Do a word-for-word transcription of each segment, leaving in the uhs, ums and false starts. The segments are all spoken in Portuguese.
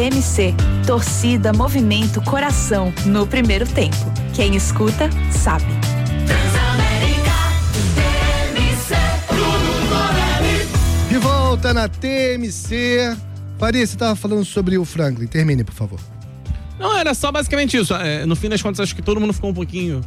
M C, torcida, movimento, coração, no primeiro tempo. Quem escuta, sabe. De volta na T M C. Faria, você estava falando sobre o Franklin. Termine, por favor. Não, era só basicamente isso. É, no fim das contas, acho que todo mundo ficou um pouquinho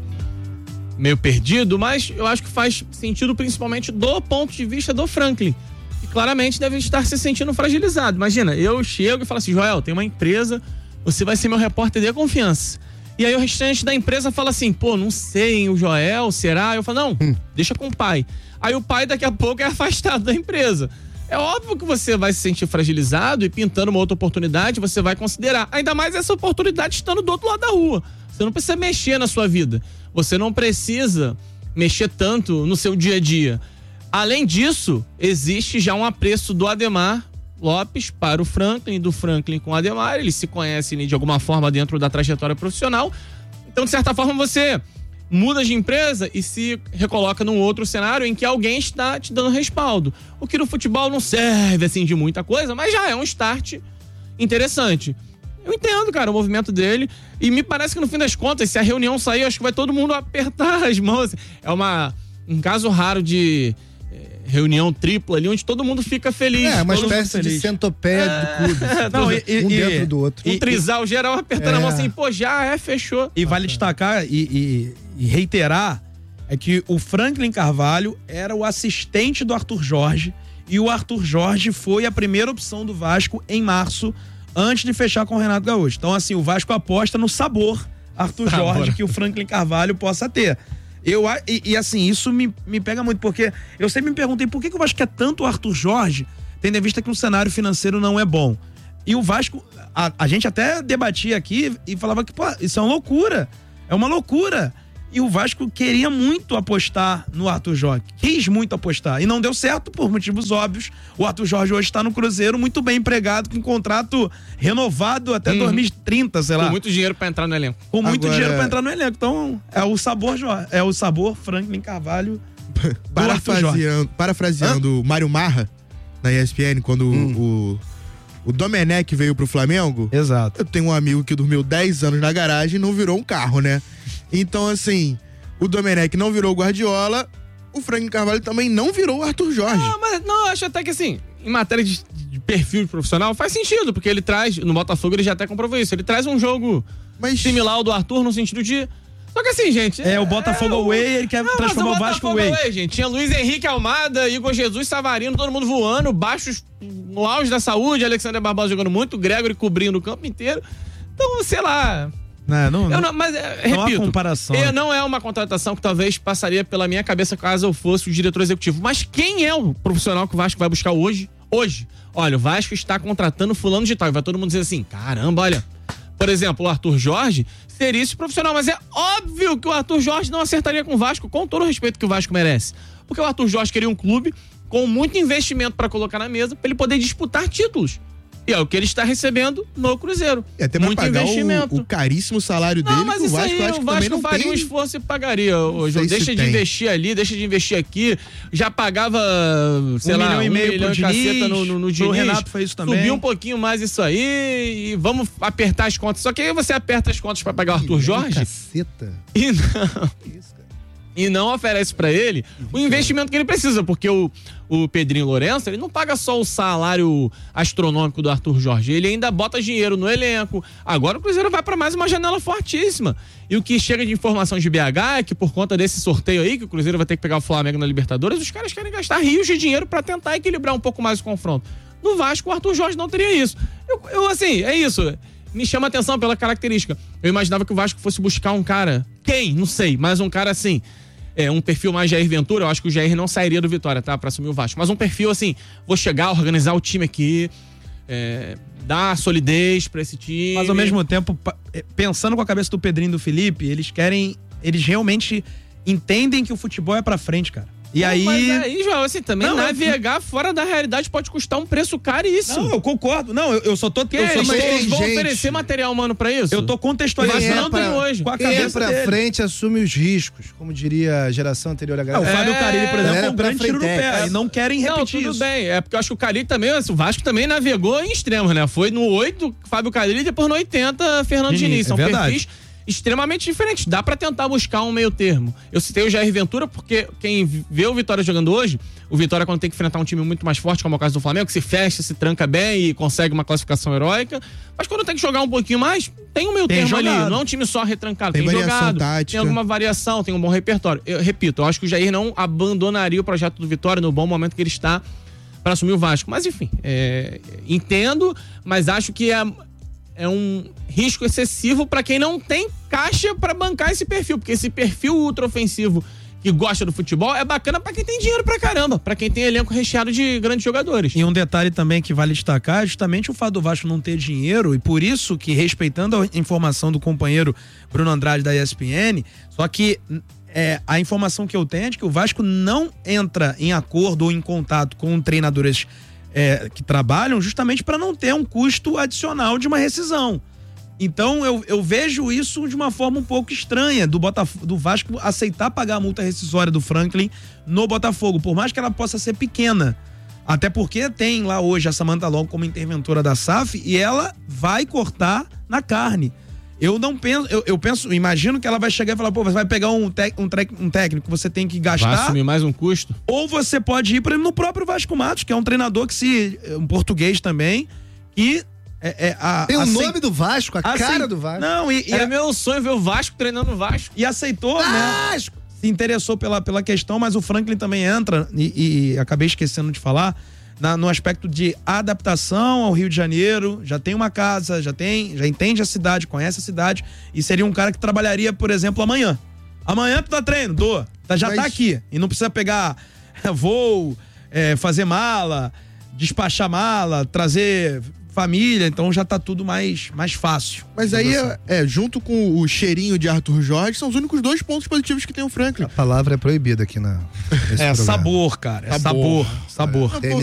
meio perdido, mas eu acho que faz sentido principalmente do ponto de vista do Franklin. E claramente deve estar se sentindo fragilizado. Imagina, eu chego e falo assim, Joel, tem uma empresa, você vai ser meu repórter de confiança. E aí o restante da empresa fala assim, pô, não sei, hein, o Joel, será? Eu falo, não, hum. deixa com o pai. Aí o pai daqui a pouco é afastado da empresa. É óbvio que você vai se sentir fragilizado e pintando uma outra oportunidade, você vai considerar. Ainda mais essa oportunidade estando do outro lado da rua. Você não precisa mexer na sua vida. Você não precisa mexer tanto no seu dia a dia. Além disso, existe já um apreço do Ademar Lopes para o Franklin, do Franklin com o Ademar. Eles se conhecem de alguma forma dentro da trajetória profissional. Então, de certa forma, você muda de empresa e se recoloca num outro cenário em que alguém está te dando respaldo. O que no futebol não serve, assim, de muita coisa, mas já é um start interessante. Eu entendo, cara, o movimento dele. E me parece que no fim das contas, se a reunião sair, acho que vai todo mundo apertar as mãos. É uma, um caso raro de é, reunião tripla ali, onde todo mundo fica feliz. É, uma espécie de centopeia é... do clube. Não, e, um e, dentro do outro. Um e, trisal geral apertando é. a mão assim, pô, já é, fechou. E vale destacar e, e, e reiterar é que o Franklin Carvalho era o assistente do Arthur Jorge e o Arthur Jorge foi a primeira opção do Vasco em março, antes de fechar com o Renato Gaúcho. Então, assim, o Vasco aposta no sabor Arthur sabor. Jorge que o Franklin Carvalho possa ter. Eu, e, e assim, isso me, me pega muito, porque eu sempre me perguntei por que, que o Vasco quer tanto o Arthur Jorge, tendo em vista que o cenário financeiro não é bom. E o Vasco, a, a gente até debatia aqui e falava que, pô, isso é uma loucura. É uma loucura. E o Vasco queria muito apostar no Arthur Jorge. Quis muito apostar. E não deu certo por motivos óbvios. O Arthur Jorge hoje está no Cruzeiro, muito bem empregado, com um contrato renovado até hum. dois mil e trinta, sei lá. Com muito dinheiro para entrar no elenco. Com muito Agora... dinheiro para entrar no elenco. Então, é o sabor, é o sabor Franklin Carvalho. Parafraseando, parafraseando o Mário Marra, na E S P N, quando hum. o, o Domenech veio pro Flamengo. Exato. Eu tenho um amigo que dormiu dez anos na garagem e não virou um carro, né? Então, assim, o Domenech não virou o Guardiola, o Franklin Carvalho também não virou o Arthur Jorge. Não, mas não, eu acho até que assim, em matéria de, de perfil de profissional, faz sentido, porque ele traz, no Botafogo ele já até comprovou isso, ele traz um jogo mas... similar ao do Arthur, no sentido de... Só que assim, gente... É, o Botafogo Away, é, ele quer não, transformar o, o Vasco Away. Away, gente. Tinha Luiz Henrique Almada, Igor Jesus, Savarino, todo mundo voando, baixos no auge da saúde, Alexandre Barbosa jogando muito, Gregory cobrindo o campo inteiro. Então, sei lá... Não, não, eu não, mas, é, não repito, há comparação. Eu, não é uma contratação que talvez passaria pela minha cabeça caso eu fosse o diretor executivo. Mas quem é o profissional que o Vasco vai buscar hoje? Hoje. Olha, o Vasco está contratando fulano de tal. E vai todo mundo dizer assim, caramba, olha... Por exemplo, o Arthur Jorge seria esse profissional, mas é óbvio que o Arthur Jorge não acertaria com o Vasco, com todo o respeito que o Vasco merece. Porque o Arthur Jorge queria um clube com muito investimento para colocar na mesa, para ele poder disputar títulos. E é o que ele está recebendo no Cruzeiro. É, até muito investimento. O, o caríssimo salário dele, não, mas o isso Vasco, aí, acho o que Vasco também não faria tem... um esforço e pagaria. Ô, João, deixa de tem. investir ali, deixa de investir aqui. Já pagava, sei um lá, milhão e um meio milhão pro de caceta no, no, no Diniz. O Renato fez isso também. Subiu um pouquinho mais isso aí e vamos apertar as contas. Só que aí você aperta as contas para pagar o Arthur Jorge. Caceta. E não... Isso, cara. E não oferece pra ele o investimento que ele precisa, porque o, o Pedrinho Lourenço, ele não paga só o salário astronômico do Arthur Jorge, ele ainda bota dinheiro no elenco. Agora o Cruzeiro vai pra mais uma janela fortíssima. E o que chega de informação de B H é que por conta desse sorteio aí, que o Cruzeiro vai ter que pegar o Flamengo na Libertadores, os caras querem gastar rios de dinheiro pra tentar equilibrar um pouco mais o confronto. No Vasco, o Arthur Jorge não teria isso. Eu, eu assim, é isso. Me chama a atenção pela característica. Eu imaginava que o Vasco fosse buscar um cara, quem? Não sei, mas um cara assim... É, um perfil mais Jair Ventura, eu acho que o Jair não sairia do Vitória, tá? Pra assumir o Vasco. Mas um perfil assim, vou chegar, organizar o time aqui, é, dar solidez pra esse time. Mas ao mesmo tempo, pensando com a cabeça do Pedrinho e do Felipe, eles querem, eles realmente entendem que o futebol é pra frente, cara. E Pô, aí... Mas aí, João, assim, também Não, navegar eu... fora da realidade pode custar um preço caríssimo. Não, eu concordo. Não, eu, eu só tô... Que eu só eles, tô eles vão gente. oferecer material humano pra isso? eu tô contextualizando. Mas não tem hoje. Com a Quem é cabeça pra dele. frente assume os riscos, como diria a geração anterior à Ah, o galera. Fábio É, Carille, por exemplo, galera é um pra grande tiro no frente, pé. é. E não querem Não, repetir tudo isso. bem. É porque eu acho que o Carille também, assim, o Vasco também navegou em extremos, né? Foi no oito, Fábio Carille, e depois no oitenta, Fernando Diniz, Diniz. São é verdade. perfis extremamente diferentes. Dá pra tentar buscar um meio termo. Eu citei o Jair Ventura porque quem vê o Vitória jogando hoje, o Vitória quando tem que enfrentar um time muito mais forte, como é o caso do Flamengo, que se fecha, se tranca bem e consegue uma classificação heróica, mas quando tem que jogar um pouquinho mais, tem um meio Tem termo jogado. ali. Não é um time só retrancado, Tem tem, variação jogado, tática. tem alguma variação, tem um bom repertório. Eu repito, eu acho que o Jair não abandonaria o projeto do Vitória no bom momento que ele está para assumir o Vasco. Mas enfim, é, entendo, mas acho que é, é um risco excessivo para quem não tem caixa para bancar esse perfil, porque esse perfil ultraofensivo que gosta do futebol é bacana para quem tem dinheiro pra caramba, para quem tem elenco recheado de grandes jogadores. E um detalhe também que vale destacar é justamente o fato do Vasco não ter dinheiro, e por isso que, respeitando a informação do companheiro Bruno Andrade da E S P N, só que é, a informação que eu tenho é de que o Vasco não entra em acordo ou em contato com treinadores é, que trabalham justamente para não ter um custo adicional de uma rescisão. Então eu, eu vejo isso de uma forma um pouco estranha do, Botaf- do Vasco aceitar pagar a multa rescisória do Franklin no Botafogo, por mais que ela possa ser pequena. Até porque tem lá hoje a Samantha Long como interventora da S A F e ela vai cortar na carne. Eu não penso, eu, eu penso, imagino que ela vai chegar e falar, pô, você vai pegar um, tec, um, trec, um técnico que você tem que gastar. Vai assumir mais um custo? Ou você pode ir para no próprio Vasco Matos, que é um treinador que se, um português também, que é, é, a, Tem o acei- nome do Vasco, a acei- cara do Vasco. Não, e, e, Era meu sonho ver o Vasco treinando o Vasco. e aceitou, né? Vasco! Se interessou pela, pela questão, mas o Franklin também entra, e, e acabei esquecendo de falar, na, no aspecto de adaptação ao Rio de Janeiro, já tem uma casa, já tem, já entende a cidade, conhece a cidade, e seria um cara que trabalharia, por exemplo, amanhã. Amanhã tu tá treino, dou, tá, já Mas- tá aqui, e não precisa pegar voo, é, fazer mala, despachar mala, trazer família, então já tá tudo mais, mais fácil. Mas aí, é, é, junto com o cheirinho de Arthur Jorge, são os únicos dois pontos positivos que tem o Franklin. A palavra é proibida aqui na. nesse É programa. sabor, cara, é sabor, sabor. Não, T M